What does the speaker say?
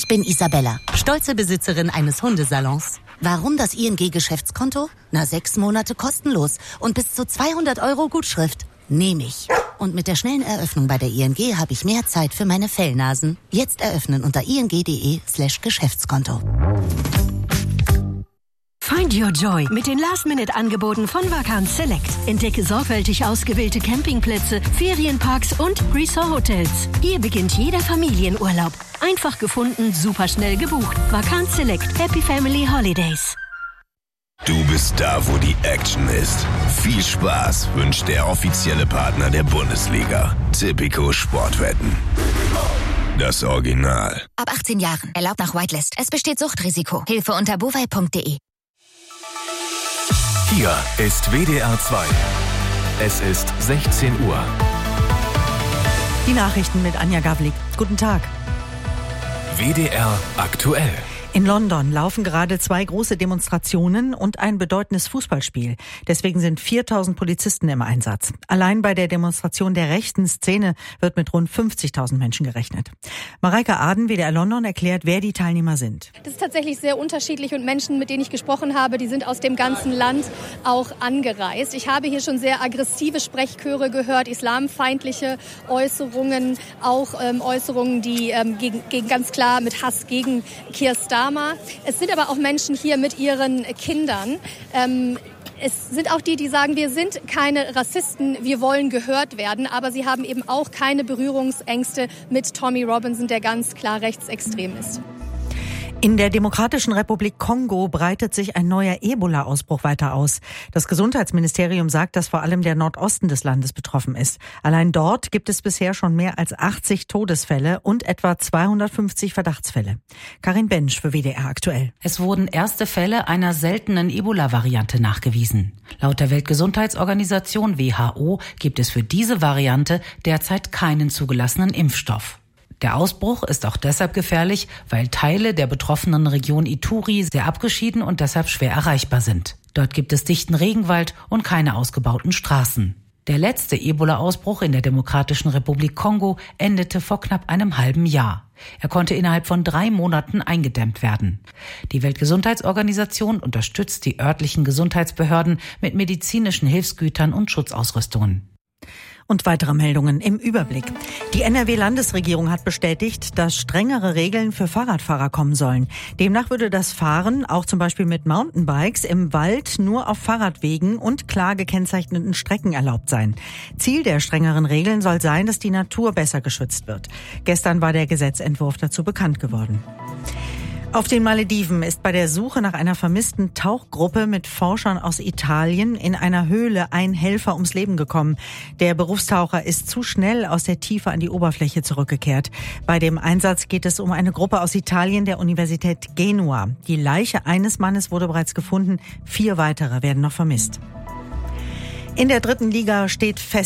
Ich bin Isabella, stolze Besitzerin eines Hundesalons. Warum das ING-Geschäftskonto? 6 Monate kostenlos und bis zu 200 € Gutschrift. Nehme ich. Und mit der schnellen Eröffnung bei der ING habe ich mehr Zeit für meine Fellnasen. Jetzt eröffnen unter ing.de/Geschäftskonto. Find your joy mit den Last-Minute-Angeboten von Vacanz Select. Entdecke sorgfältig ausgewählte Campingplätze, Ferienparks und Resort-Hotels. Hier beginnt jeder Familienurlaub. Einfach gefunden, superschnell gebucht. Vacanz Select. Happy Family Holidays. Du bist da, wo die Action ist. Viel Spaß wünscht der offizielle Partner der Bundesliga. Tipico Sportwetten. Das Original. Ab 18 Jahren. Erlaubt nach Whitelist. Es besteht Suchtrisiko. Hilfe unter bovai.de. Hier ist WDR 2. Es ist 16 Uhr. Die Nachrichten mit Anja Gavlik. Guten Tag. WDR aktuell. In London laufen gerade 2 große Demonstrationen und ein bedeutendes Fußballspiel. Deswegen sind 4.000 Polizisten im Einsatz. Allein bei der Demonstration der rechten Szene wird mit rund 50.000 Menschen gerechnet. Mareike Aden, WDR London, erklärt, wer die Teilnehmer sind. Das ist tatsächlich sehr unterschiedlich und Menschen, mit denen ich gesprochen habe, die sind aus dem ganzen Land auch angereist. Ich habe hier schon sehr aggressive Sprechchöre gehört, islamfeindliche Äußerungen, auch Äußerungen, die gegen ganz klar mit Hass gegen Keir Starmer. Es sind aber auch Menschen hier mit ihren Kindern. Es sind auch die sagen, wir sind keine Rassisten, wir wollen gehört werden. Aber sie haben eben auch keine Berührungsängste mit Tommy Robinson, der ganz klar rechtsextrem ist. In der Demokratischen Republik Kongo breitet sich ein neuer Ebola-Ausbruch weiter aus. Das Gesundheitsministerium sagt, dass vor allem der Nordosten des Landes betroffen ist. Allein dort gibt es bisher schon mehr als 80 Todesfälle und etwa 250 Verdachtsfälle. Karin Bensch für WDR aktuell. Es wurden erste Fälle einer seltenen Ebola-Variante nachgewiesen. Laut der Weltgesundheitsorganisation WHO gibt es für diese Variante derzeit keinen zugelassenen Impfstoff. Der Ausbruch ist auch deshalb gefährlich, weil Teile der betroffenen Region Ituri sehr abgeschieden und deshalb schwer erreichbar sind. Dort gibt es dichten Regenwald und keine ausgebauten Straßen. Der letzte Ebola-Ausbruch in der Demokratischen Republik Kongo endete vor knapp einem halben Jahr. Er konnte innerhalb von 3 Monaten eingedämmt werden. Die Weltgesundheitsorganisation unterstützt die örtlichen Gesundheitsbehörden mit medizinischen Hilfsgütern und Schutzausrüstungen. Und weitere Meldungen im Überblick. Die NRW-Landesregierung hat bestätigt, dass strengere Regeln für Fahrradfahrer kommen sollen. Demnach würde das Fahren, auch zum Beispiel mit Mountainbikes, im Wald nur auf Fahrradwegen und klar gekennzeichneten Strecken erlaubt sein. Ziel der strengeren Regeln soll sein, dass die Natur besser geschützt wird. Gestern war der Gesetzentwurf dazu bekannt geworden. Auf den Malediven ist bei der Suche nach einer vermissten Tauchgruppe mit Forschern aus Italien in einer Höhle ein Helfer ums Leben gekommen. Der Berufstaucher ist zu schnell aus der Tiefe an die Oberfläche zurückgekehrt. Bei dem Einsatz geht es um eine Gruppe aus Italien der Universität Genua. Die Leiche eines Mannes wurde bereits gefunden, 4 weitere werden noch vermisst. In der 3. Liga steht fest,